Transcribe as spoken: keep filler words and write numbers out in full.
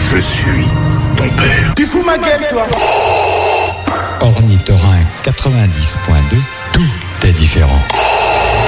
Je suis ton père. Tu fous ma gueule, toi. Ornithorynque quatre-vingt-dix point deux, tout est différent.